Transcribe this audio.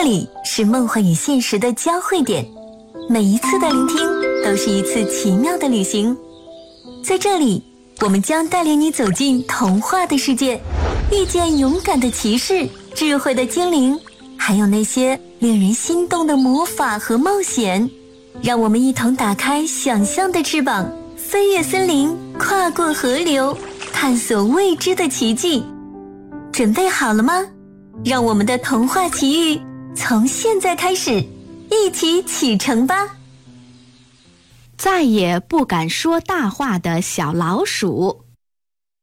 里是梦幻与现实的交汇点，每一次的聆听都是一次奇妙的旅行。在这里，我们将带领你走进童话的世界，遇见勇敢的骑士、智慧的精灵，还有那些令人心动的魔法和冒险。让我们一同打开想象的翅膀，飞越森林，跨过河流，探索未知的奇迹。准备好了吗？让我们的童话奇遇从现在开始，一起启程吧！ 再也不敢说大话的小老鼠。